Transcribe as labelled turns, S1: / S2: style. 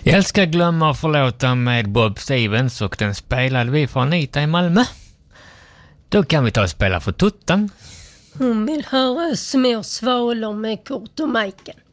S1: Jag ska glömma och förlåta med Bob Stevens och den spelade vi för Anita i Malmö. Då kan vi ta och spela för Tuttan.
S2: Hon vill höra små svalor med Kurt och Majken.